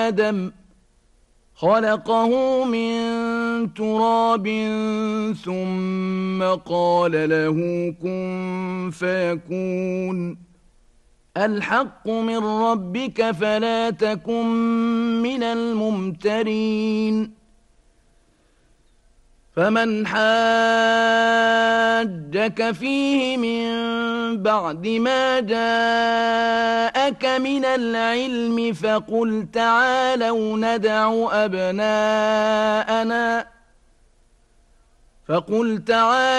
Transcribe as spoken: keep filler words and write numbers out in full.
آدم خلقه من تراب ثم قال له كن فيكون الحق من ربك فلا تكن من الممترين فمن حاجك فيه من بعد ما جاءك من العلم فقل تعالوا ندع أبناءنا فقل تعالوا